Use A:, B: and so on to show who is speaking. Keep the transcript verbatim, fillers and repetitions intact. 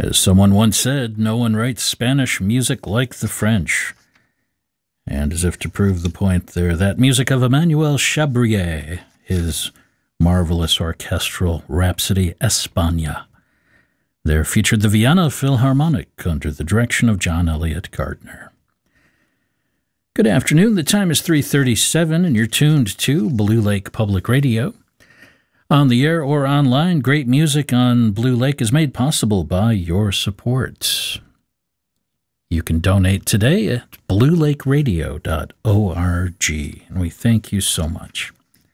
A: As someone once said, no one writes Spanish music like the French. And as if to prove the point there, that music of Emmanuel Chabrier, his marvelous orchestral rhapsody España, there featured the Vienna Philharmonic under the direction of John Elliott Gardner. Good afternoon. The time is three thirty-seven, and you're tuned to Blue Lake Public Radio. On the air or online, great music on Blue Lake is made possible by your support. You can donate today at blue lake radio dot org, and we thank you so much.